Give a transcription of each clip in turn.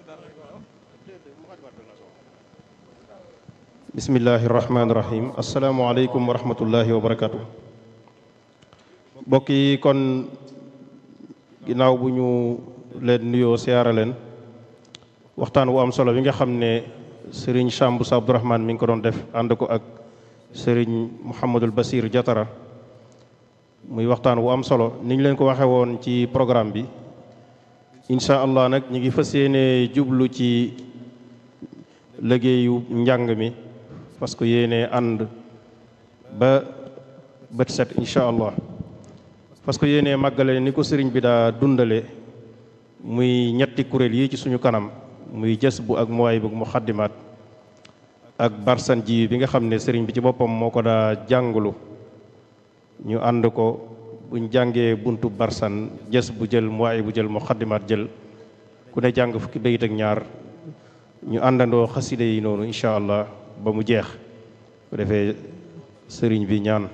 bismillahi rahmaani rahim asalaamualeykum wa rahmatullahi wa barakatu. mbokk yi kon ginnaaw bu ñu leen nuyoo siyaara leen waxtaan wu am solo bi nga xam ne sëriñ Samb sa Abdourahmane mi ngi ko doon def ànd ko ak sëriñ Mouhamadul Basir Jatara muy waxtaan wu am solo ni ñu leen ko waxe woon ci programme bi incha allah nag ñu ngi fas yéene jublu ci liggéeyu njàng mi parce que yéene ànd ba bët set incha allah parce que yéene màggale ni ko sëriñ bi daa dundale muy ñetti kuréel yi ci suñu kanam muy jës bu ak muwaay bu mu xaddimaat ak barsan ji bi nga xam ne sëriñ bi ci boppam moo ko daa jàngulu ñu ànd ko buñ jàngee buntu barsan jës bu jël muwaay bu jël mu xaddimaat jël ku ne jàng fukki bayit ak ñaar ñu àndandoo xaside yi noonu incha allah ba mu jeex bu defee sëriñ bi ñaan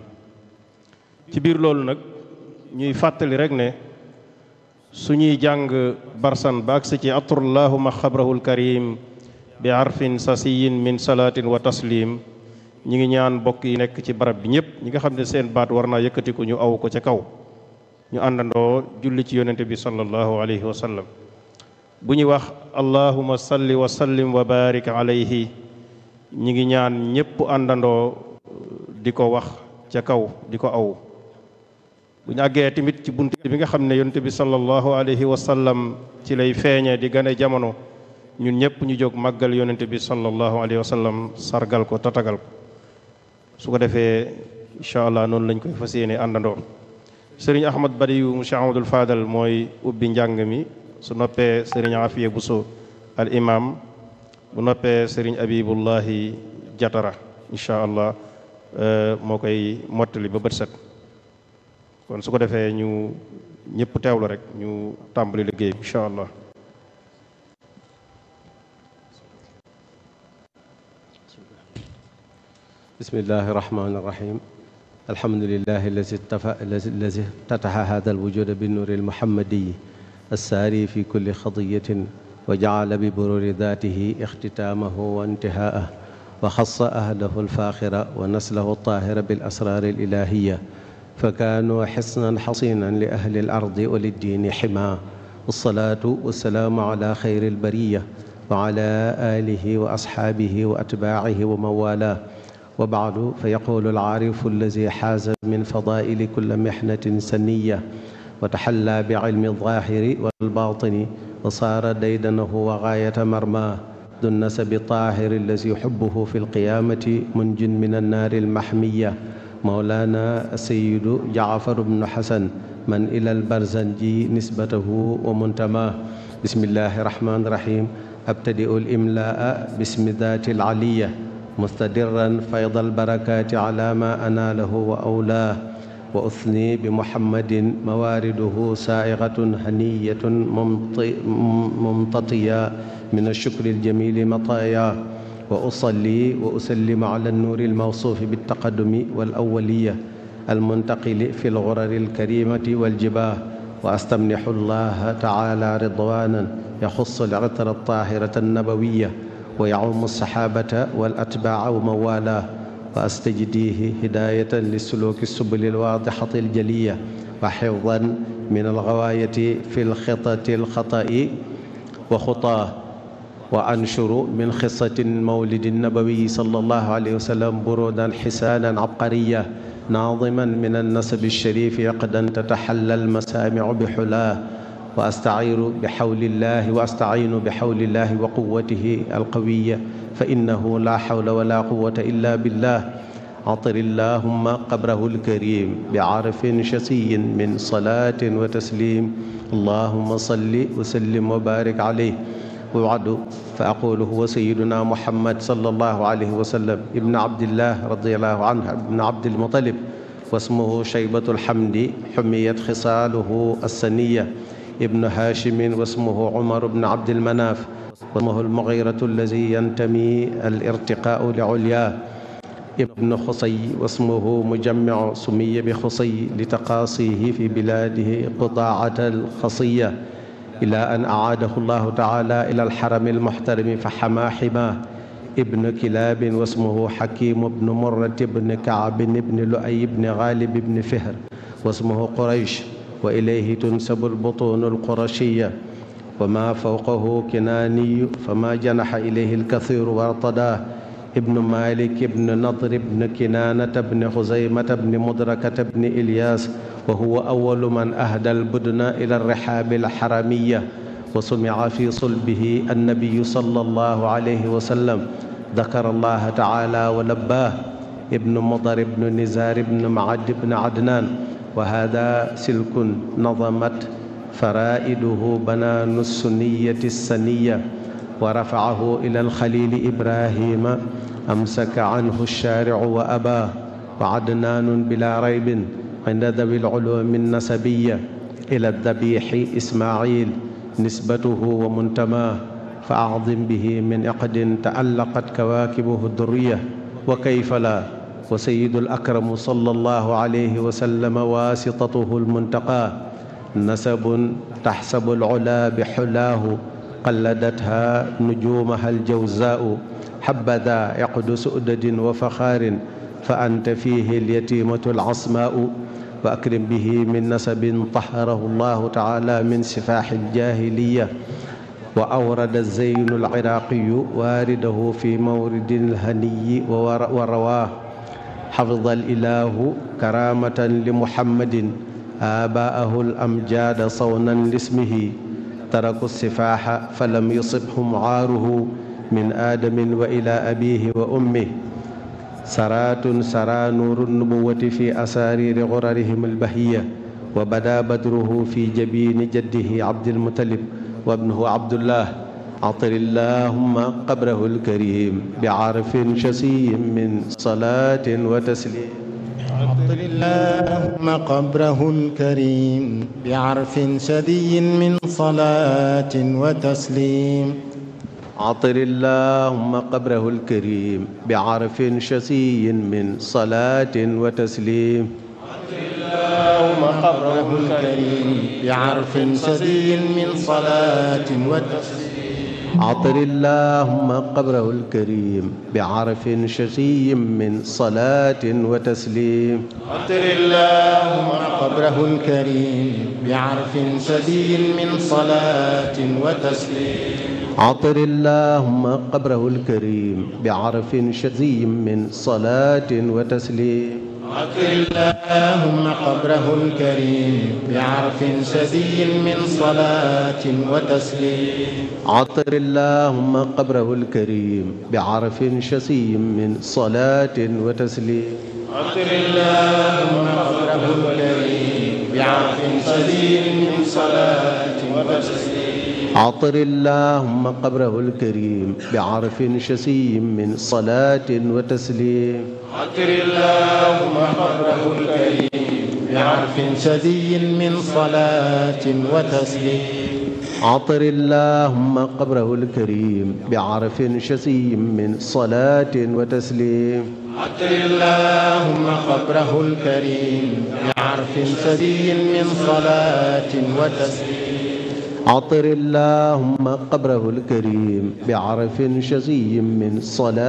ci biir loolu nag ñuy fàttali rek ne suñuy jàng barsan ba agsi ci atrallahuma xabrahul karim bi arfin sasiyin min salaatin wa taslim ñi ngi ñaan mbokk yi nekk ci barab bi ñëpp ñi nga xam ne seen baat war naa yëkkatiku ñu aw ko ca kaw ñu àndandoo julli ci yonente bi sallallahu alayhi wa sallam bu ñuy wax allahuma salli wa sallim wa barik alayhi ñi ngi ñaan ñëpp àndandoo di ko wax ca kaw di ko aw bu ñu àggee tamit ci bunt bi nga xam ne yonent bi sallallahu alayhi wa sallam ci lay feeñe di gane jamono ñun ñëpp ñu jóg màggal yonent bi sallallahu alayhi wa sallam sargal ko tatagal ko su ko defee incha allah noonu lañ koy fas yéene àndandoo sëriñ ahmad badiyu mu Cheikh Amadul Fadal mooy ubbi njàng mi su noppee sëriñ afiya buso al imam bu noppee sëriñ abibullahi jatara incha allah moo koy mottali ba bët set kon su ko defee ñu ñëpp teewlu rek ñu tàmbali liggéey incha allah bismillahi irrahmani irrahim alhamdulilahi allazi iftataha hada alwujuda binnuri almuhammadiyi الساري في كل خضية وجعل ببرور ذاته اختتامه وانتهاءه وخص أهله الفاخر ونسله الطاهر بالأسرار الإلهية فكانوا حصنا حصينا لأهل الأرض وللدين حماه والصلاة والسلام على خير البرية وعلى آله وأصحابه وأتباعه وموالاه وبعد فيقول العارف الذي حاز من فضائل كل محنة سنية وتحلى بعلم الظاهر والباطن وصار ديدنه وغاية مرماه ذو النسب الطاهر الذي حبه في القيامة منج من النار المحمية مولانا السيد جعفر بن حسن من إلى البرزنجي نسبته ومنتماه بسم الله الرحمن الرحيم أبتدئ الإملاء باسم ذات العلية مستدرا فيض البركات على ما أناله وأولاه وأثني بمحمد موارده سائغة هنية ممتطية من الشكر الجميل مطايا وأصلي وأسلم على النور الموصوف بالتقدم والأولية المنتقل في الغرر الكريمة والجباه وأستمنح الله تعالى رضوانا يخص العطر الطاهرة النبوية ويعم الصحابة والأتباع وموالاه وأستجديه هداية للسلوك السبل الواضحة الجلية وحفظا من الغواية في الخطة الخطأ وخطاه وأنشر من خصة المولد النبوي صلى الله عليه وسلم برودا حسانا عبقرية ناظما من النسب الشريف عقدا تتحلى المسامع بحلاه وأستعين بحول الله وقوته القوية فإنه لا حول ولا قوة إلا بالله عطر اللهم قبره الكريم بعرف شسي من صلاة وتسليم اللهم صل وسلم وبارك عليه وبعد فأقول هو سيدنا محمد صلى الله عليه وسلم ابن عبد الله رضي الله عنه ابن عبد المطلب واسمه شيبة الحمد حميت خصاله السنية ابن هاشم واسمه عمر بن عبد المناف واسمه المغيرة الذي ينتمي الارتقاء لعلياه ابن خصي واسمه مجمع سمي بخصي لتقاصيه في بلاده قطاعة الخصية إلى أن أعاده الله تعالى إلى الحرم المحترم فحمى حماه ابن كلاب واسمه حكيم بن مرة بن كعب بن لؤي بن غالب بن فهر واسمه قريش، وإليه تنسب البطون القرشية، وما فوقه كناني فما جنح إليه الكثير وارتداه. ابن مالك بن نضر بن كنانة بن خزيمة بن مدركة بن إلياس، وهو أول من أهدى البدن إلى الرحاب الحرمية، وسمع في صلبه النبي صلى الله عليه وسلم، ذكر الله تعالى ولباه. ابن مضر بن نزار بن معد بن عدنان، وهذا سلك نظمت فرائده بنان السنية السنية، ورفعه إلى الخليل إبراهيم أمسك عنه الشارع وأباه. وعدنان بلا ريب عند ذوي العلوم النسبية إلى الذبيح إسماعيل نسبته ومنتماه، فأعظم به من عقد تألقت كواكبه الدرية، وكيف لا. وسيد الأكرم صلى الله عليه وسلم واسطته المنتقى، نسب تحسب العلا بحلاه، قلدتها نجومها الجوزاء. حبذا عقد سؤدد وفخار، فأنت فيه اليتيمة العصماء. وأكرم به من نسب طهره الله تعالى من سفاح الجاهلية، وأورد الزين العراقي وارده في مورد الهني ورواه. حفظ الإله كرامة لمحمد آباءه الأمجاد صونا لاسمه، تركوا السفاح فلم يصبهم عاره، من آدم وإلى أبيه وأمه. سرات سرى نور النبوة في أسارير غررهم البهية، وبدا بدره في جبين جده عبد المطلب وابنه عبد الله. عطر اللهم قبره الكريم بعرف شسي من صلاة وتسليم. عطر اللهم قبره الكريم بعرف شدي من صلاة وتسليم. عطر اللهم قبره الكريم بعرف شسي من صلاة وتسليم. عطر اللهم قبره الكريم بعرف شدي من صلاة وتسليم. عطر اللهم قبره الكريم بعرف شسي من صلاة وتسليم. عطر اللهم قبره الكريم بعرف شدي من صلاة وتسليم. عطر اللهم قبره الكريم بعرف شدي من صلاة وتسليم. عطر اللهم قبره الكريم بعرف شدي من صلاة وتسليم. عطر اللهم قبره الكريم بعرف شسي من صلاة وتسليم. عطر اللهم قبره الكريم بعرف شدي من صلاة وتسليم. عطر اللهم قبره الكريم بعرف شسي من صلاة وتسليم. عطر اللهم قبره الكريم بعرف شدي من صلاة وتسليم. عطر اللهم قبره الكريم بعرف شسي من صلاة وتسليم. عطر اللهم قبره الكريم بعرف شدي من صلاة وتسليم. عطر اللهم قبره الكريم بعرف شسي من صلاة